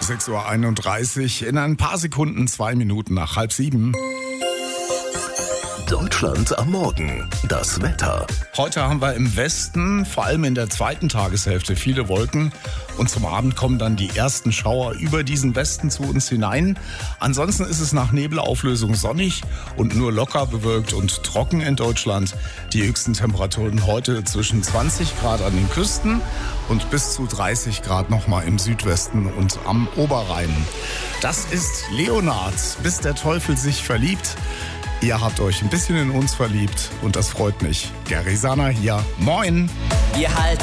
6:31 Uhr, in ein paar Sekunden, 2 Minuten nach 6:30. Deutschland am Morgen. Das Wetter. Heute haben wir im Westen, vor allem in der zweiten Tageshälfte, viele Wolken. Und zum Abend kommen dann die ersten Schauer über diesen Westen zu uns hinein. Ansonsten ist es nach Nebelauflösung sonnig und nur locker bewölkt und trocken in Deutschland. Die höchsten Temperaturen heute zwischen 20 Grad an den Küsten und bis zu 30 Grad nochmal im Südwesten und am Oberrhein. Das ist Leonard, bis der Teufel sich verliebt. Ihr habt euch ein bisschen in uns verliebt und das freut mich. Gary Sanner hier. Moin! Wir halten